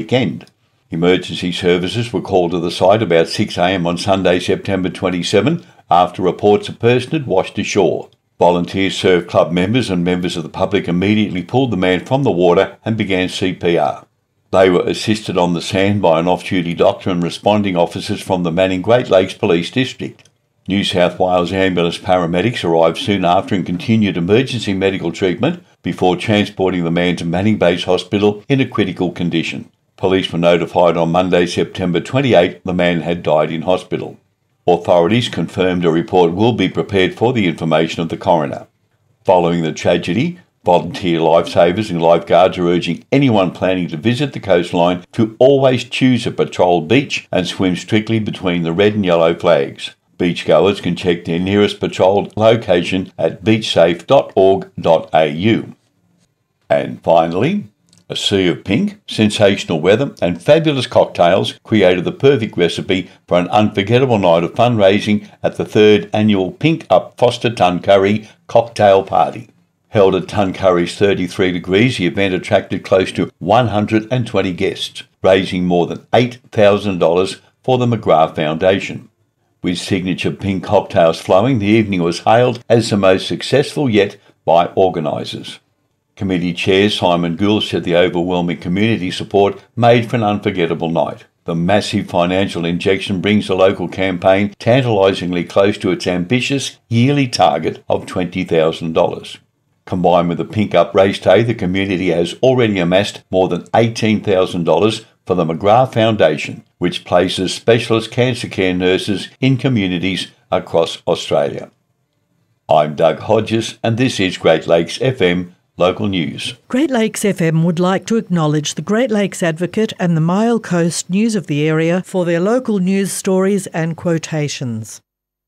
weekend. Emergency services were called to the site about 6 a.m. on Sunday, September 27, after reports a person had washed ashore. Volunteers surf club members and members of the public immediately pulled the man from the water and began CPR. They were assisted on the sand by an off-duty doctor and responding officers from the Manning Great Lakes Police District. New South Wales ambulance paramedics arrived soon after and continued emergency medical treatment before transporting the man to Manning Base Hospital in a critical condition. Police were notified on Monday, September 28, the man had died in hospital. Authorities confirmed a report will be prepared for the information of the coroner. Following the tragedy, volunteer lifesavers and lifeguards are urging anyone planning to visit the coastline to always choose a patrolled beach and swim strictly between the red and yellow flags. Beachgoers can check their nearest patrolled location at beachsafe.org.au. And finally, a sea of pink, sensational weather and fabulous cocktails created the perfect recipe for an unforgettable night of fundraising at the 3rd annual Pink Up Foster Tuncurry Cocktail Party. Held at Tuncurry's 33 degrees, the event attracted close to 120 guests, raising more than $8,000 for the McGrath Foundation. With signature pink cocktails flowing, the evening was hailed as the most successful yet by organisers. Committee Chair Simon Gould said the overwhelming community support made for an unforgettable night. The massive financial injection brings the local campaign tantalisingly close to its ambitious yearly target of $20,000. Combined with the Pink Up Race Day, the community has already amassed more than $18,000 for the McGrath Foundation, which places specialist cancer care nurses in communities across Australia. I'm Doug Hodges, and this is Great Lakes FM Local News. Great Lakes FM would like to acknowledge the Great Lakes Advocate and the Mile Coast News of the area for their local news stories and quotations.